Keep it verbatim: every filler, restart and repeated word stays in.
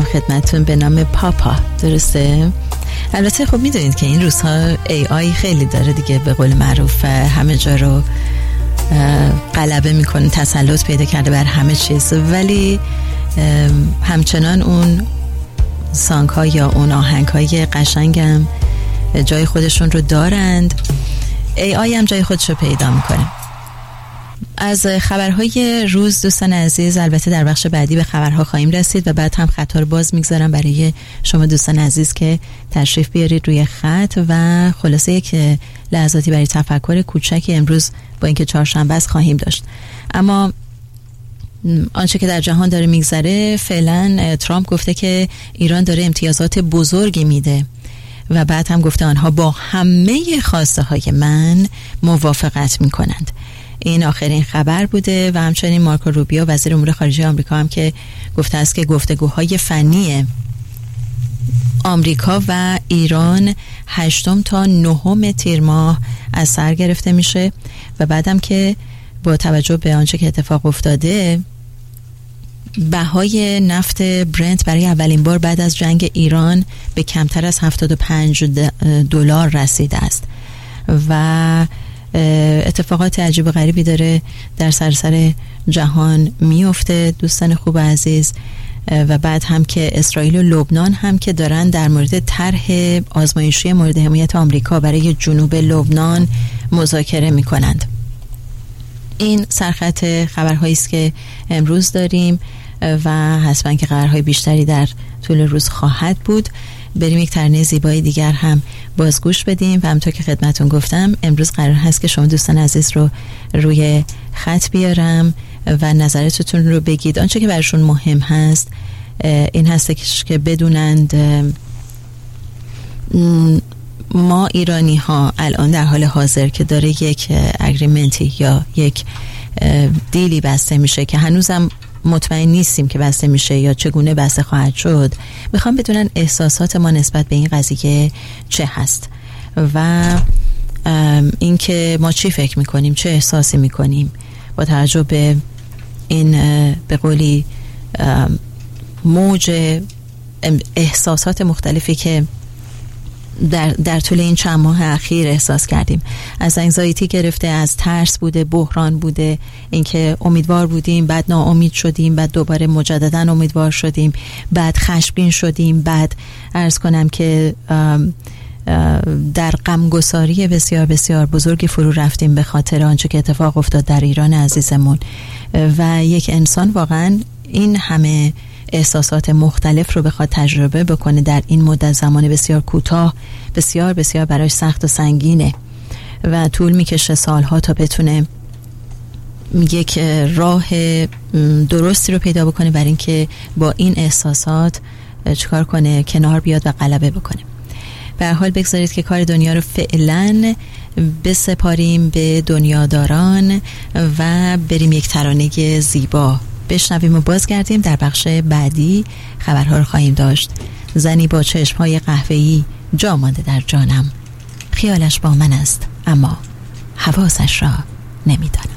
خدمتون به نام پاپا. درسته؟ البته خب میدونید که این روزها ای آی خیلی داره دیگه، به قول معروف همه جا رو غلبه میکنه، تسلط پیدا کرده بر همه چیز، ولی همچنان اون سانگ ها یا اون آهنگ های قشنگم جای خودشون رو دارند. ای آی هم جای خودش رو پیدا میکنه. از خبرهای روز دوستان عزیز، البته در بخش بعدی به خبرها خواهیم رسید و بعد هم خط رو باز میگذارم برای شما دوستان عزیز که تشریف بیارید روی خط و خلاصه یک لحظاتی برای تفکر کوچکی امروز با اینکه چهارشنبه است خواهیم داشت. اما آنچه که در جهان داره میگذره، فعلا ترامپ گفته که ایران داره امتیازات بزرگی میده و بعد هم گفته آنها با همه خواسته های من موافقت میکنند. این آخرین خبر بوده. و همچنین مارکو روبیو وزیر امور خارجه آمریکا هم که گفته است که گفتگوهای فنی آمریکا و ایران هشتم تا نهم تیر ماه از سر گرفته میشه و بعدم که با توجه به آنچه که اتفاق افتاده، بهای نفت برنت برای اولین بار بعد از جنگ ایران به کمتر از هفتاد و پنج دلار رسیده است و اتفاقات عجیب و غریبی داره در سراسر جهان میفته دوستان خوب و عزیز. و بعد هم که اسرائیل و لبنان هم که دارن در مورد طرح آزمایشی مورد حمایت آمریکا برای جنوب لبنان مذاکره میکنند. این سرخط خبرهایی است که امروز داریم و حتما که خبرهای بیشتری در طول روز خواهد بود. بریم یک ترانه زیبای دیگر هم بازگوش بدیم و همونطور که خدمتون گفتم امروز قرار هست که شما دوستان عزیز رو روی خط بیارم و نظرتون رو بگید. آنچه که برشون مهم هست این هست که بدونند ما ایرانی ها الان در حال حاضر که داره یک اگریمنتی یا یک دیلی بسته میشه که هنوزم مطمئن نیستیم که بسته میشه یا چگونه بسته خواهد شد، میخوام بدونن احساسات ما نسبت به این قضیه چه هست و اینکه ما چی فکر میکنیم، چه احساسی میکنیم با توجه به این به قولی موج احساسات مختلفی که در, در طول این چند ماه اخیر احساس کردیم. از انگزایتی گرفته، از ترس بوده، بحران بوده، اینکه امیدوار بودیم بعد ناامید شدیم، بعد دوباره مجددا امیدوار شدیم، بعد خشمگین شدیم، بعد عرض کنم که در غمگساری بسیار بسیار بزرگی فرو رفتیم به خاطر آنچه که اتفاق افتاد در ایران عزیزمون. و یک انسان واقعا این همه احساسات مختلف رو بخواد تجربه بکنه در این مدت زمان بسیار کوتاه، بسیار بسیار براش سخت و سنگینه و طول میکشه سالها تا بتونه یک راه درستی رو پیدا بکنه برای اینکه با این احساسات چیکار کنه، کنار بیاد و غلبه بکنه. به هر حال بگذارید که کار دنیا رو فعلا بسپاریم به دنیاداران و بریم یک ترانه زیبا بشنویم و بازگردیم. در بخش بعدی خبرها رو خواهیم داشت. زنی با چشمهای قهوه‌ای جا مانده در جانم، خیالش با من است اما حواسش را نمی‌دانم.